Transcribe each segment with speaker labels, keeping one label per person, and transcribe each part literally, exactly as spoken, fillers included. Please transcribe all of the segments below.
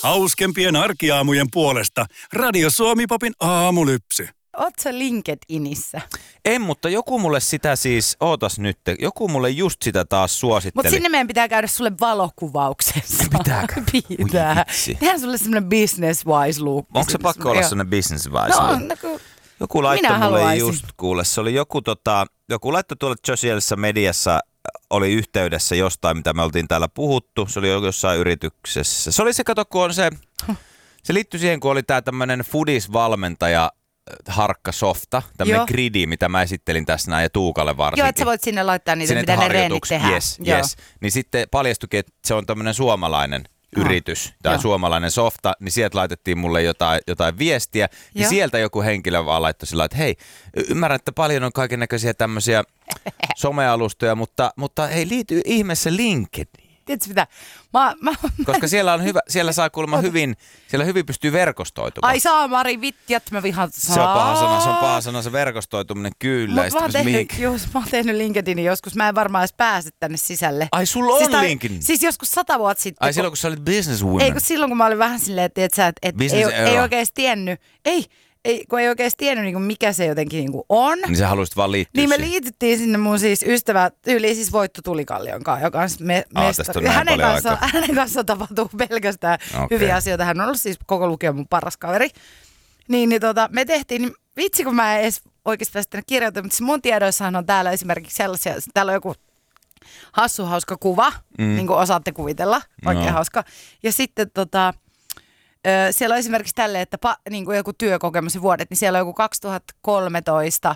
Speaker 1: Hauskempien arkiaamujen puolesta Radio Suomi-popin aamulypsy.
Speaker 2: Oot sä LinkedInissä?
Speaker 3: En, mutta joku mulle sitä siis, ootas nyt, joku mulle just sitä taas suositteli.
Speaker 2: Mutta sinne meidän pitää käydä sulle valokuvauksessa.
Speaker 3: Pitääkö?
Speaker 2: Pitää. Tehdään sulle semmoinen business-wise look.
Speaker 3: Onko se pakko olla semmoinen business-wise
Speaker 2: no,
Speaker 3: look?
Speaker 2: No, kun
Speaker 3: joku laittoi mulle
Speaker 2: haluaisin.
Speaker 3: just, kuule, se oli joku, tota, joku laittoi tuolla sosiaalisessa mediassa, oli yhteydessä jostain, mitä me oltiin täällä puhuttu. Se oli jossain yrityksessä. Se oli se, kato, kun on se, se liittyi siihen, kun oli tää tämmönen foodies-valmentaja, Harkka Softa, tämmönen gridi, mitä mä esittelin tässä näin ja Tuukalle varsinkin.
Speaker 2: Joo, että sä voit sinne laittaa niitä, sinne mitä ne reenit tehdään.
Speaker 3: Yes, yes. Niin sitten paljastuikin, että se on tämmönen suomalainen oh. yritys tai Joo. suomalainen softa, niin sieltä laitettiin mulle jotain, jotain viestiä. Niin sieltä joku henkilö vaan laittoi sillä, että hei, ymmärrän, että paljon on kaikennäköisiä tämmöisiä somealustoja, mutta, mutta hei, liity ihmeessä LinkedIn.
Speaker 2: Tiedätkö mitä? Mä, mä,
Speaker 3: Koska siellä on hyvä, siellä saa kuulemma hyvin, siellä hyvin pystyy verkostoitumaan.
Speaker 2: Ai saa, Mari, vittiat, mä vihaan saa.
Speaker 3: Se on paha sana, se on paha sana, se verkostoituminen, kyllä.
Speaker 2: Mä, mä, oon tehnyt, jos, mä oon tehnyt LinkedInin joskus, mä en varmaan edes pääse tänne sisälle.
Speaker 3: Ai, sulla on
Speaker 2: siis
Speaker 3: LinkedIn?
Speaker 2: Siis joskus sata vuotta sitten.
Speaker 3: Ai, silloin kun sä olit businesswoman?
Speaker 2: Ei, kun silloin kun mä olin vähän silleen, että et, et, et ei, ei oikein tiennyt. Ei. Ei, kun ei oikeasti tiennyt, niin kuin mikä se jotenkin niin kuin on.
Speaker 3: Niin sä haluaisit vaan liittyä
Speaker 2: Niin me
Speaker 3: siihen.
Speaker 2: liityttiin sinne mun siis ystävä, yli siis Voitto Tulikallion kanssa, joka on me,
Speaker 3: Aa,
Speaker 2: mestari.
Speaker 3: On
Speaker 2: hänen, kanssa,
Speaker 3: aikaa.
Speaker 2: hänen kanssa tapahtuu pelkästään okay. hyviä asioita. Hän on ollut siis koko lukion mun paras kaveri. Niin, niin tota, me tehtiin, niin vitsi kun mä en edes oikeastaan sitten kirjoitin, mutta mun tiedoissahan on täällä esimerkiksi sellaisia, täällä on joku hassu hauska kuva, mm. niin kuin osaatte kuvitella, oikein no. hauska. Ja sitten tota... Öö, siellä on esimerkiksi tälle, että pa, niin kuin joku työkokemus vuodet, niin siellä on joku kaksituhattakolmetoista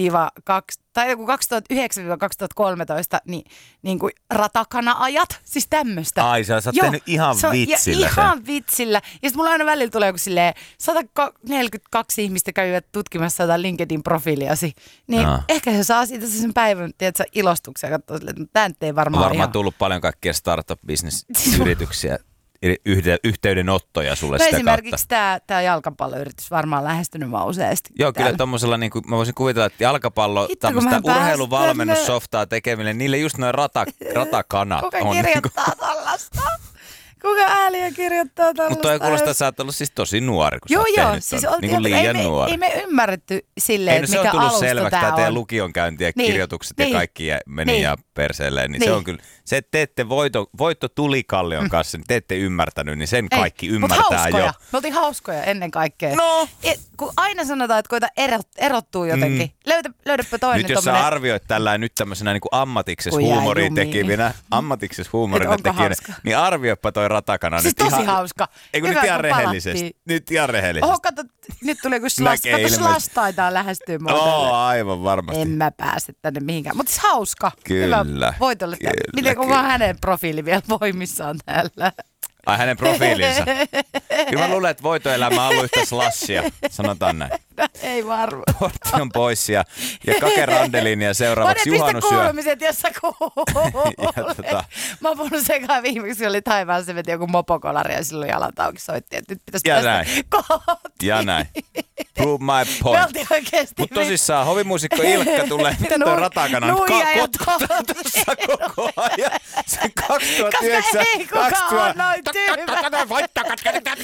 Speaker 2: tai joku kaksituhattayhdeksän kaksituhattakolmetoista niin, niin kuin ratakana-ajat, siis tämmöistä.
Speaker 3: Ai, sä oot tehnyt ihan
Speaker 2: on,
Speaker 3: vitsillä.
Speaker 2: Ja ihan vitsillä. Ja sitten mulla aina välillä tulee joku silleen sata neljäkymmentäkaksi ihmistä käyvät tutkimassa jotain LinkedIn-profiiliasi. Niin no. ehkä se saa siitä sen päivän, tiedätkö, ilostuksia katsoa silleen, että tämä nyt ei varmaan
Speaker 3: on varmaan
Speaker 2: ihan.
Speaker 3: tullut paljon kaikkia startup-business-yrityksiä. Yhteydenottoja sulle
Speaker 2: no
Speaker 3: sitä
Speaker 2: esimerkiksi tämä, tämä jalkapalloyritys varmaan lähestynyt mä useasti.
Speaker 3: Joo, kyllä tommosella, niin kuin, mä voisin kuvitella, että jalkapallo, Hitto, tämmöistä urheiluvalmennussoftaa tekemille, niille just noin rata, ratakanat
Speaker 2: Kuka
Speaker 3: on.
Speaker 2: kirjoittaa niin kuin... tällaista? Kuka ääliä kirjoittaa tällaista?
Speaker 3: Mutta toi kuulostaa, että sä oot ollut siis tosi nuori, kun
Speaker 2: joo,
Speaker 3: sä oot
Speaker 2: joo,
Speaker 3: tehnyt
Speaker 2: siis
Speaker 3: ton, niin kuin liian
Speaker 2: ei
Speaker 3: nuori.
Speaker 2: Me, ei me ymmärretty silleen, että mikä alusta
Speaker 3: tämä on. Se on tullut selväksi, tämä teidän lukionkäynti ja
Speaker 2: niin,
Speaker 3: kirjoitukset
Speaker 2: niin,
Speaker 3: ja kaikki meni niin, ja perseelleen. Niin, niin. Se on kyllä, se että te ette voitto, voitto Tulikallion kanssa, niin te ette ymmärtänyt, niin sen ei, kaikki ymmärtää jo.
Speaker 2: Me oltiin hauskoja ennen kaikkea.
Speaker 3: No.
Speaker 2: Et, kun aina sanotaan, että koita erot, erottua jotenkin. Mm. Löydä, löydäpä toinen
Speaker 3: nyt jos
Speaker 2: tommonen...
Speaker 3: sä arvioit tällä nyt tämmöisenä niin kuin ammatiksessa huumoria tekivinä, ammatiksessa huumorin tekijänä, niin arvioipa toi ratakana
Speaker 2: siis
Speaker 3: nyt
Speaker 2: tosi
Speaker 3: ihan...
Speaker 2: hauska.
Speaker 3: Eikö nyt ihan rehellisesti? Nyt ihan rehellisesti.
Speaker 2: Oho, kato, nyt tulee kun slash, kato slash taitaa lähestyä mua.
Speaker 3: Oo, aivan varmasti.
Speaker 2: En mä pääse tänne mihinkään, mutta siis hauska.
Speaker 3: Kyllä.
Speaker 2: Hyvä. Voit olla
Speaker 3: kyllä,
Speaker 2: miten kun vaan hänen profiili vielä voimissaan täällä.
Speaker 3: Ai hänen profiilinsa. Kyllä mä luulen, että voitoelämä on ollut yhtä slashia, sanotaan näin.
Speaker 2: No, ei varmaan.
Speaker 3: Portti on pois ja, ja Kake Randelin ja seuraavaksi juhannusyö.
Speaker 2: Pone pistä kuulumiset, jos sä kuulet. tota... Mä oon puhunut sekaan viimeksi, oli taivaan, se veti joku mopokolari ja silloin jalat auki soitti, että nyt pitäisi
Speaker 3: ja
Speaker 2: päästä
Speaker 3: näin.
Speaker 2: kotiin.
Speaker 3: Ja näin. Prove my point. Mutta tosissaan hovimuusikko Ilkka tulee. Miten toi ratakana nyt kotkuttaa tuossa koko ajan? Se kaksituhattayhdeksän.
Speaker 2: Koska ei kukaan ole noin tyhmä.
Speaker 3: Voittakaa,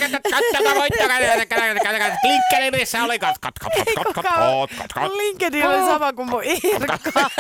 Speaker 3: voittakaa, Linkkedinissä oli kat, kat, kat, kat, kat, kat, kat, kat.
Speaker 2: LinkedIn oli sama kuin mun Irkka.